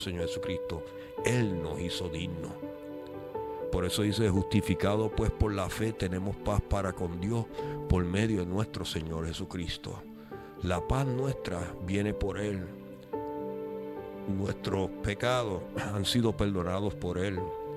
Señor Jesucristo, Él nos hizo dignos. Por eso dice, justificado pues por la fe tenemos paz para con Dios por medio de nuestro Señor Jesucristo. La paz nuestra viene por Él. Nuestros pecados han sido perdonados por Él.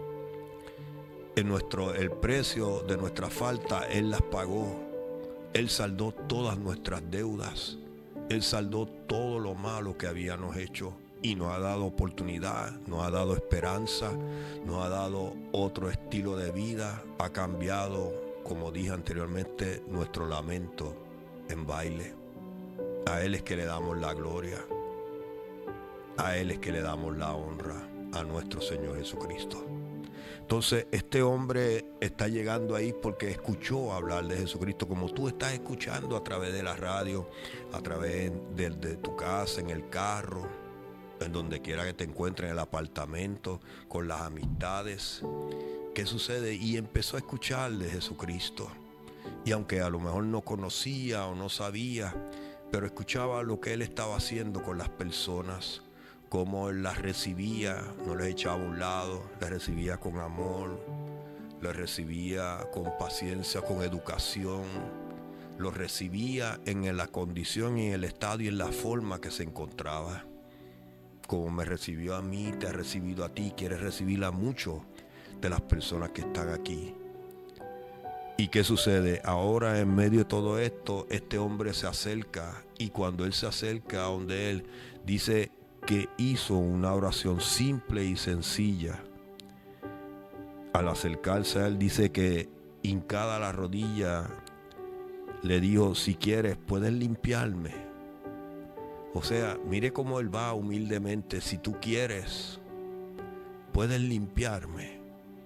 El precio de nuestra falta Él las pagó. Él saldó todas nuestras deudas. Él saldó todo lo malo que habíamos hecho y nos ha dado oportunidad, nos ha dado esperanza, nos ha dado otro estilo de vida, ha cambiado, como dije anteriormente, nuestro lamento en baile. A Él es que le damos la gloria, a Él es que le damos la honra, a nuestro Señor Jesucristo. Entonces este hombre está llegando ahí porque escuchó hablar de Jesucristo, como tú estás escuchando a través de la radio, a través de tu casa, en el carro, en donde quiera que te encuentres, en el apartamento, con las amistades. ¿Qué sucede? Y empezó a escuchar de Jesucristo. Y aunque a lo mejor no conocía o no sabía, pero escuchaba lo que Él estaba haciendo con las personas, cómo Él las recibía, no les echaba a un lado, las recibía con amor, las recibía con paciencia, con educación, los recibía en la condición y en el estado y en la forma que se encontraba. Como me recibió a mí, te ha recibido a ti, quieres recibir a muchos de las personas que están aquí. ¿Y qué sucede? Ahora, en medio de todo esto, este hombre se acerca, y cuando él se acerca a donde él, dice que hizo una oración simple y sencilla. Al acercarse a él, dice que hincada la rodilla le dijo, si quieres puedes limpiarme. O sea, mire cómo él va humildemente, si tú quieres puedes limpiarme.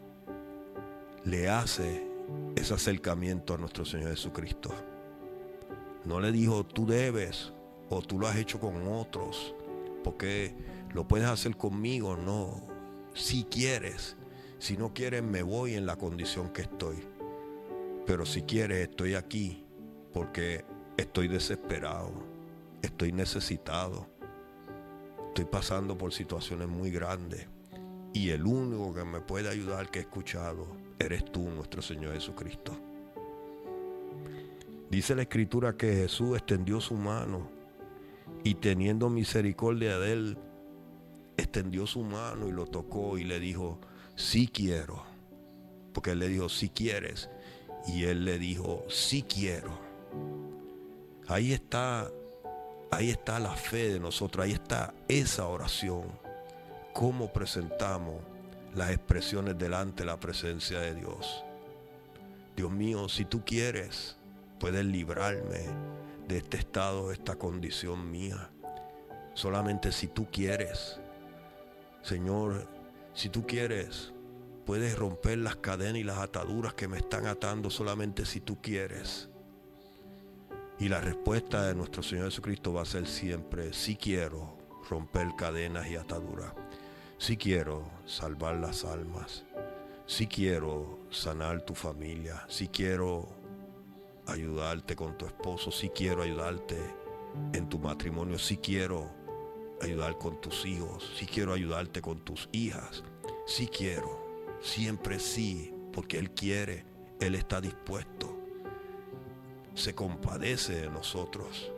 Le hace ese acercamiento a nuestro Señor Jesucristo. No le dijo tú debes o tú lo has hecho con otros, porque lo puedes hacer conmigo. No, si quieres. Si no quieres, me voy en la condición que estoy. Pero si quieres, estoy aquí porque estoy desesperado, estoy necesitado, estoy pasando por situaciones muy grandes. Y el único que me puede ayudar, que he escuchado, eres tú, nuestro Señor Jesucristo. Dice la Escritura que Jesús extendió su mano y teniendo misericordia de él, extendió su mano y lo tocó y le dijo, sí quiero. Porque él le dijo, si quieres. Y él le dijo, sí quiero. Ahí está la fe de nosotros, ahí está esa oración. Cómo presentamos las expresiones delante de la presencia de Dios. Dios mío, si tú quieres, puedes librarme de este estado, de esta condición mía. Solamente si tú quieres. Señor, si tú quieres, puedes romper las cadenas y las ataduras que me están atando, solamente si tú quieres. Y la respuesta de nuestro Señor Jesucristo va a ser siempre, sí quiero romper cadenas y ataduras. Sí quiero salvar las almas. Sí quiero sanar tu familia. Sí quiero ayudarte con tu esposo. Sí quiero ayudarte en tu matrimonio. Sí quiero ayudar con tus hijos. Sí quiero ayudarte con tus hijas. Sí quiero. Siempre sí, porque Él quiere. Él está dispuesto. Se compadece de nosotros.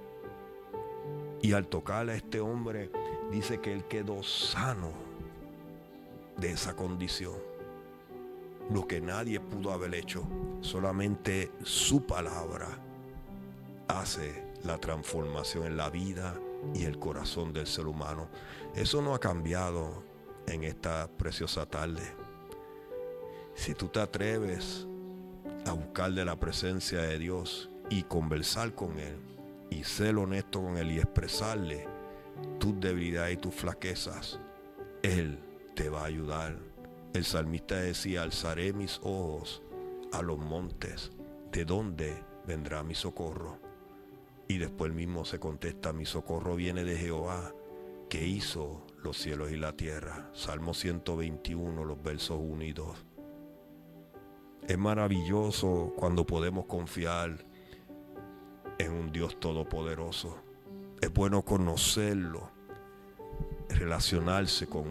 Y al tocarle a este hombre, dice que él quedó sano de esa condición. Lo que nadie pudo haber hecho, solamente su palabra hace la transformación en la vida y el corazón del ser humano. Eso no ha cambiado en esta preciosa tarde. Si tú te atreves a buscar de la presencia de Dios y conversar con Él y ser honesto con Él y expresarle tus debilidades y tus flaquezas, Él te va a ayudar. El salmista decía, alzaré mis ojos a los montes, ¿de dónde vendrá mi socorro? Y después mismo se contesta, mi socorro viene de Jehová, que hizo los cielos y la tierra. Salmo 121, los versos 1 y 2. Es maravilloso cuando podemos confiar en un Dios todopoderoso. Es bueno conocerlo. relacionarse con